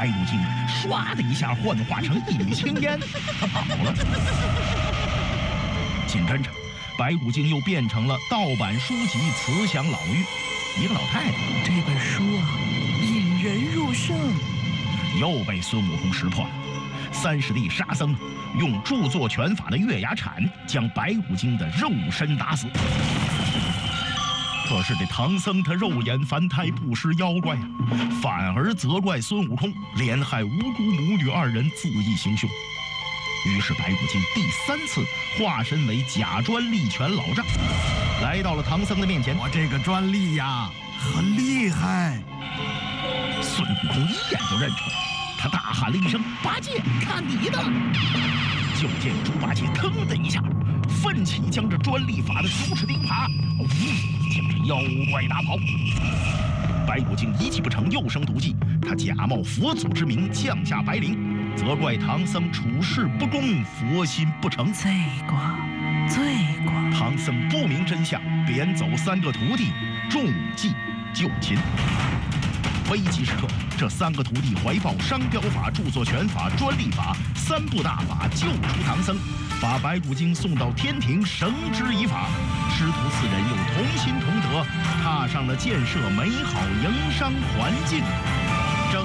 白骨精唰的一下幻化成一缕青烟，他跑了。紧跟着，白骨精又变成了盗版书籍慈祥老妪，一个老太太。 这本书啊，引人入胜。 又被孙悟空识破了。三师弟沙僧用著作权法的月牙铲将白骨精的肉身打死。可是这唐僧他肉眼凡胎，不识妖怪啊，反而责怪孙悟空连害无辜母女二人，恣意行凶。于是白骨精第3次化身为假专利权老丈，来到了唐僧的面前。 我这个专利呀，很厉害。 孙悟空一眼就认出来，他大喊了一声：“八戒，看你的！”就见猪八戒腾的一下奋起，将这专利法的猪齿钉耙，将这妖怪打跑。白骨精一气不成，又生毒计，他假冒佛祖之名降下白灵，责怪唐僧处事不公，佛心不成。 罪过，罪过！ 唐僧不明真相，贬走3个徒弟，中计就擒。危急时刻，这3个徒弟怀抱商标法、著作权法、专利法3部大法，救出唐僧，把白骨精送到天庭绳之以法。师徒4人又同心同德，踏上了建设美好营商环境